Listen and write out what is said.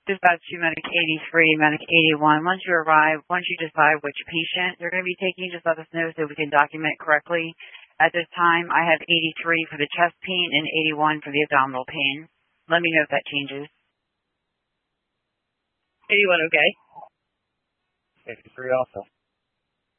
Dispatch to Medic 83, Medic 81. Once you decide which patient you're going to be taking, just let us know so we can document correctly. At this time, I have 83 for the chest pain and 81 for the abdominal pain. Let me know if that changes. 81 okay. 83 also.